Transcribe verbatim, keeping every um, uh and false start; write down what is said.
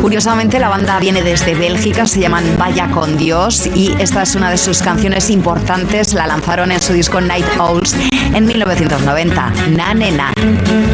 Curiosamente, la banda viene desde Bélgica, se llaman Vaya con Dios y esta es una de sus canciones importantes. La lanzaron en su disco Night Owls en mil novecientos noventa. Na, ne, na.